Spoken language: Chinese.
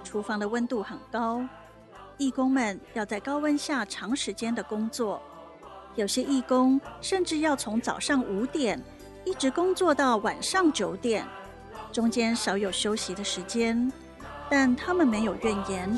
厨房的温度很高，义工们要在高温下长时间的工作，有些义工甚至要从早上5点一直工作到晚上9点，中间少有休息的时间，但他们没有怨言，